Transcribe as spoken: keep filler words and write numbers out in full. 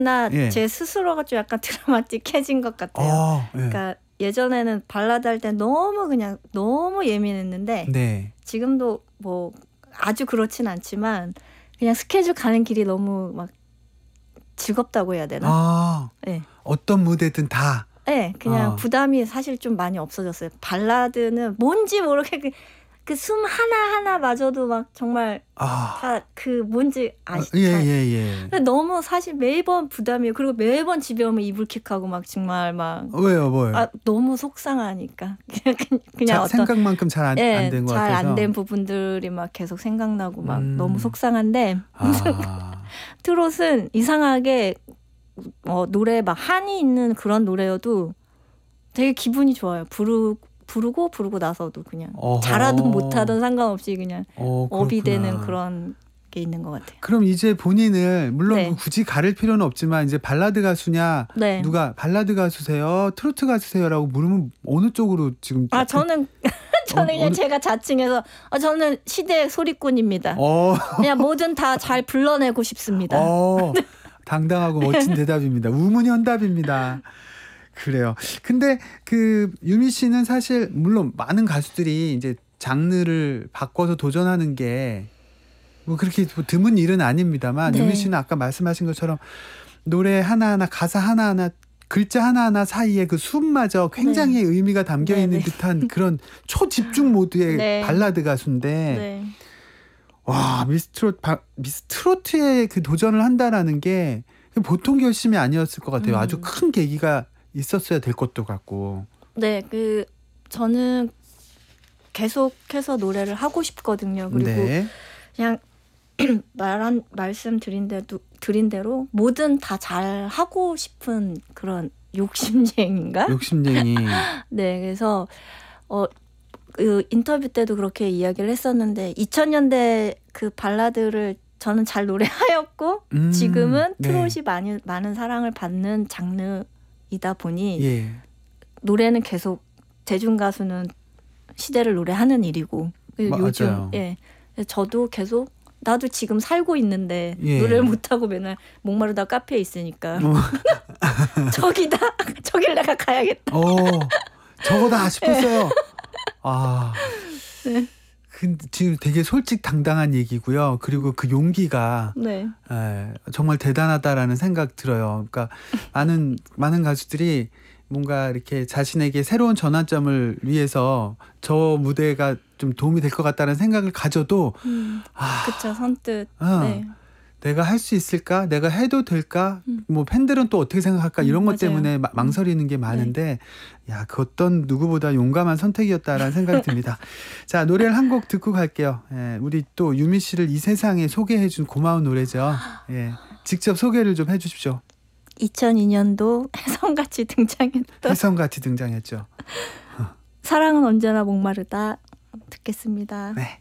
예. 제 스스로가 좀 약간 드라마틱해진 것 같아요. 어, 예. 그러니까 예전에는 발라드 할 때 너무 그냥 너무 예민했는데 네. 지금도 뭐 아주 그렇진 않지만 그냥 스케줄 가는 길이 너무 막 즐겁다고 해야 되나? 아, 네. 어떤 무대든 다. 네, 그냥 어. 부담이 사실 좀 많이 없어졌어요. 발라드는 뭔지 모르게 그, 그 숨 하나하나마저도 막 정말 아, 다 그 뭔지 아시죠? 예, 예, 예. 근데 너무 사실 매번 부담이에요. 그리고 매번 집에 오면 이불킥하고 막 정말 막 왜요, 뭐요? 아, 너무 속상하니까 그냥 그냥 자, 어떤 생각만큼 잘 안 예, 된 것 잘 같아서. 안 된 부분들이 막 계속 생각나고 막 음. 너무 속상한데 아, 트롯은 이상하게 어, 노래 막 한이 있는 그런 노래여도 되게 기분이 좋아요. 부르 부르고 부르고 나서도 그냥 어허. 잘하든 못하든 상관없이 그냥 어, 업이 그렇구나. 되는 그런 게 있는 것 같아요. 그럼 이제 본인을 물론 네. 굳이 가릴 필요는 없지만 이제 발라드 가수냐 네. 누가 발라드 가수세요 트로트 가수세요라고 물으면 어느 쪽으로 지금 아 저는 저는 그냥 어느- 제가 자칭해서 아, 저는 시대 소리꾼입니다. 어, 그냥 뭐든 다 잘 불러내고 싶습니다. 어, 당당하고 멋진 대답입니다. 우문현답입니다. 그래요. 근데 그 유미 씨는 사실 물론 많은 가수들이 이제 장르를 바꿔서 도전하는 게 뭐 그렇게 드문 일은 아닙니다만 네. 유미 씨는 아까 말씀하신 것처럼 노래 하나하나 가사 하나하나 글자 하나하나 사이에 그 숨마저 굉장히 네. 의미가 담겨 네, 있는 네. 듯한 그런 초집중 모드의 네. 발라드 가수인데 네. 와 미스트롯 미스트로트에 그 도전을 한다라는 게 보통 결심이 아니었을 것 같아요. 음. 아주 큰 계기가 있었어야 될 것도 같고. 네, 그 저는 계속해서 노래를 하고 싶거든요. 그리고 네. 그냥 말한 말씀드린 대로 드린 대로 뭐든 다 잘 하고 싶은 그런 욕심쟁인가? 욕심쟁이. 네, 그래서 어 그 인터뷰 때도 그렇게 이야기를 했었는데 이천 년대 그 발라드를 저는 잘 노래하였고 음, 지금은 네. 트롯이 많이 많은 사랑을 받는 장르이다 보니 예. 노래는 계속 대중 가수는 시대를 노래하는 일이고 마- 요즘 맞아요. 예 저도 계속 나도 지금 살고 있는데 예. 노래를 못하고 맨날 목마르다 카페에 있으니까 어, 저기다 저길 내가 가야겠다. 어, 저거다 싶었어요. 아. 네. 근데 지금 되게 솔직당당한 얘기고요. 그리고 그 용기가 네. 에, 정말 대단하다라는 생각 들어요. 그러니까 많은 많은 가수들이 뭔가 이렇게 자신에게 새로운 전환점을 위해서 저 무대가 좀 도움이 될 것 같다는 생각을 가져도 음, 아, 그쵸 선뜻. 어, 네. 내가 할 수 있을까? 내가 해도 될까? 음. 뭐 팬들은 또 어떻게 생각할까? 음, 이런 것 맞아요. 때문에 마- 망설이는 게 많은데 야, 그 어떤 누구보다 용감한 선택이었다라는 생각이 듭니다. 자, 노래를 한 곡 듣고 갈게요. 예, 우리 또 유미 씨를 이 세상에 소개해준 고마운 노래죠. 예, 직접 소개를 좀 해주십시오. 이천이 년도 혜성같이 등장했던 혜성같이 등장했죠. 사랑은 언제나 목마르다 듣겠습니다. 네.